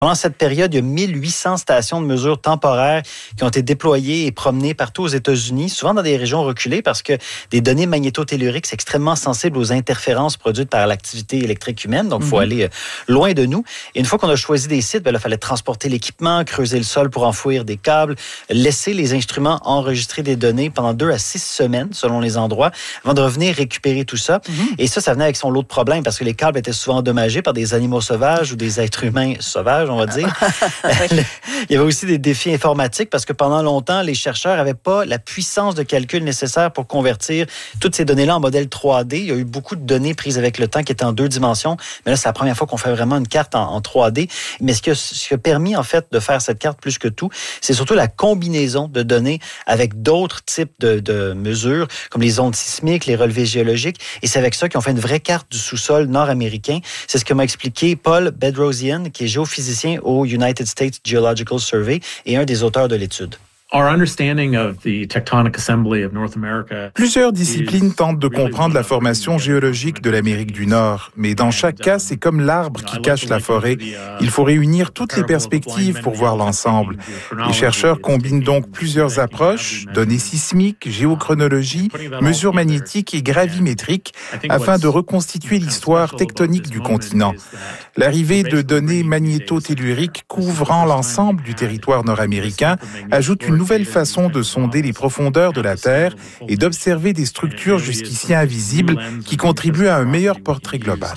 Pendant cette période, il y a 1800 stations de mesure temporaires qui ont été déployées et promenées partout aux États-Unis, souvent dans des régions reculées parce que des données magnétotelluriques, c'est extrêmement sensible aux interférences produites par l'activité électrique humaine. Donc, il faut aller loin de nous. Et une fois qu'on a choisi des sites, il fallait transporter l'équipement, creuser le sol pour enfouir des câbles, laisser les instruments enregistrer des données pendant 2 à 6 semaines, selon les endroits, avant de revenir récupérer tout ça. Et ça venait avec son lot de problèmes parce que les câbles étaient souvent endommagés par des animaux sauvages ou des êtres humains sauvages, on va dire. Il y avait aussi des défis informatiques parce que pendant longtemps, les chercheurs n'avaient pas la puissance de calcul nécessaire pour convertir toutes ces données-là en modèle 3D. Il y a eu beaucoup de données prises avec le temps qui étaient en 2 dimensions. Mais là, c'est la première fois qu'on fait vraiment une carte en 3D. Mais ce qui a permis, en fait, de faire cette carte plus que tout, c'est surtout la combinaison de données avec d'autres types de mesures, comme les ondes sismiques, les relevés géologiques. Et c'est avec ça qu'ils ont fait une vraie carte du sous-sol nord-américain. C'est ce que m'a expliqué Paul Bedrosian, qui est géophysicien au United States Geological Survey et un des auteurs de l'étude. Plusieurs disciplines tentent de comprendre la formation géologique de l'Amérique du Nord, mais dans chaque cas, c'est comme l'arbre qui cache la forêt. Il faut réunir toutes les perspectives pour voir l'ensemble. Les chercheurs combinent donc plusieurs approches, données sismiques, géochronologie, mesures magnétiques et gravimétriques, afin de reconstituer l'histoire tectonique du continent. L'arrivée de données magnétotelluriques couvrant l'ensemble du territoire nord-américain ajoute une nouvelle façon de sonder les profondeurs de la Terre et d'observer des structures jusqu'ici invisibles qui contribuent à un meilleur portrait global.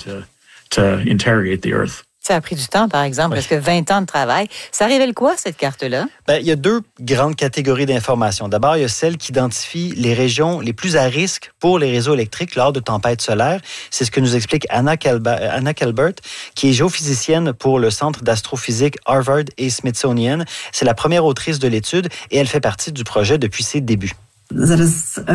Ça a pris du temps, par exemple, parce que 20 ans de travail. Ça révèle quoi, cette carte-là? Il y a 2 grandes catégories d'informations. D'abord, il y a celle qui identifie les régions les plus à risque pour les réseaux électriques lors de tempêtes solaires. C'est ce que nous explique Anna Kelbert, qui est géophysicienne pour le Centre d'astrophysique Harvard et Smithsonian. C'est la première autrice de l'étude et elle fait partie du projet depuis ses débuts. Le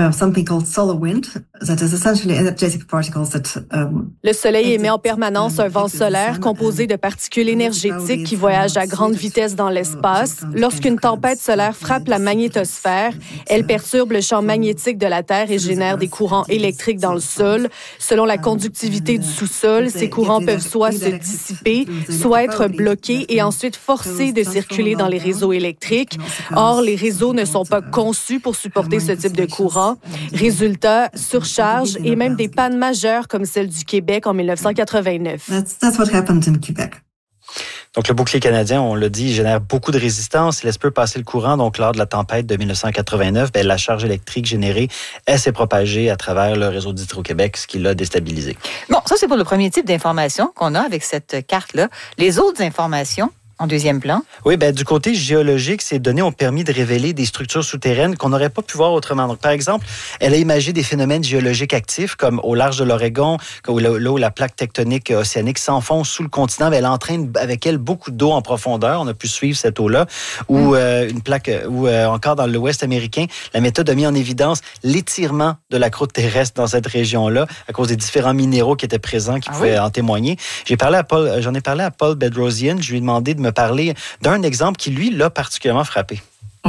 soleil émet en permanence un vent solaire composé de particules énergétiques qui voyagent à grande vitesse dans l'espace. Lorsqu'une tempête solaire frappe la magnétosphère, elle perturbe le champ magnétique de la Terre et génère des courants électriques dans le sol. Selon la conductivité du sous-sol, ces courants peuvent soit se dissiper, soit être bloqués et ensuite forcés de circuler dans les réseaux électriques. Or, les réseaux ne sont pas conçus pour supporter ce type de courant. Résultat, surcharge et même des pannes majeures comme celle du Québec en 1989. That's what happened in Quebec. Donc, le bouclier canadien, on l'a dit, génère beaucoup de résistance. Il laisse peu passer le courant. Donc, lors de la tempête de 1989, la charge électrique générée, elle s'est propagée à travers le réseau d'Hydro-Québec, ce qui l'a déstabilisé. Bon, ça, c'est pour le premier type d'information qu'on a avec cette carte-là. Les autres informations, en deuxième plan? Oui, du côté géologique, ces données ont permis de révéler des structures souterraines qu'on n'aurait pas pu voir autrement. Donc, par exemple, elle a imagé des phénomènes géologiques actifs, comme au large de l'Oregon, là où la plaque tectonique océanique s'enfonce sous le continent. Elle entraîne avec elle beaucoup d'eau en profondeur. On a pu suivre cette eau-là. Ou une plaque, ou encore dans l'Ouest américain, la méthode a mis en évidence l'étirement de la croûte terrestre dans cette région-là, à cause des différents minéraux qui étaient présents, qui pouvaient en témoigner. J'en ai parlé à Paul Bedrosian. Je lui ai demandé de me parler d'un exemple qui, lui, l'a particulièrement frappé.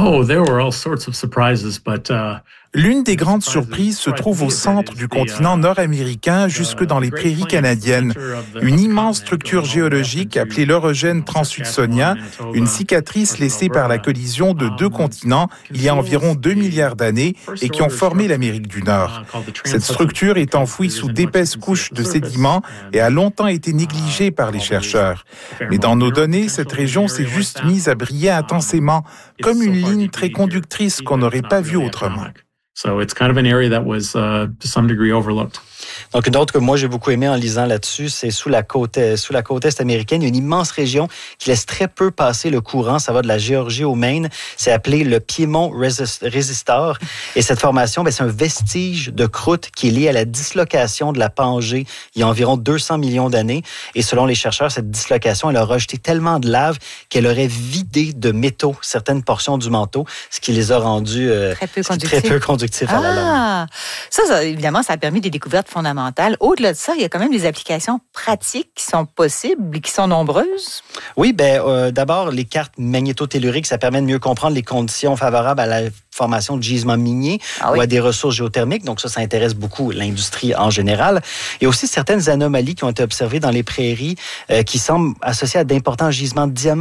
L'une des grandes surprises se trouve au centre du continent nord-américain, jusque dans les prairies canadiennes. Une immense structure géologique appelée l'orogène transhudsonien, une cicatrice laissée par la collision de 2 continents il y a environ 2 milliards d'années et qui ont formé l'Amérique du Nord. Cette structure est enfouie sous d'épaisses couches de sédiments et a longtemps été négligée par les chercheurs. Mais dans nos données, cette région s'est juste mise à briller intensément, comme une ligne très conductrice qu'on n'aurait pas vue autrement. So it's kind of an area that was to some degree overlooked. Donc, une autre que moi, j'ai beaucoup aimé en lisant là-dessus, c'est sous la côte est américaine. Il y a une immense région qui laisse très peu passer le courant. Ça va de la Géorgie au Maine. C'est appelé le Piedmont Resistor. Et cette formation, c'est un vestige de croûte qui est lié à la dislocation de la Pangée il y a environ 200 millions d'années. Et selon les chercheurs, cette dislocation, elle a rejeté tellement de lave qu'elle aurait vidé de métaux certaines portions du manteau, ce qui les a rendus très peu conductifs. productif à la longue. Ça, évidemment, ça a permis des découvertes fondamentales. Au-delà de ça, il y a quand même des applications pratiques qui sont possibles et qui sont nombreuses. Oui, d'abord, les cartes magnétotelluriques, ça permet de mieux comprendre les conditions favorables à la formation de gisements miniers ou à des ressources géothermiques. Donc ça intéresse beaucoup l'industrie en général. Il y a aussi certaines anomalies qui ont été observées dans les prairies qui semblent associées à d'importants gisements de diamants